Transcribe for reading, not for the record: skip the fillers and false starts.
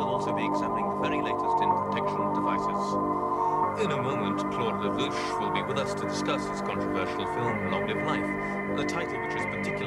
we'll also be examining the very latest in protection devices. In a moment, Claude Lelouch will be with us to discuss his controversial film, Long Live Life, a title which is particularly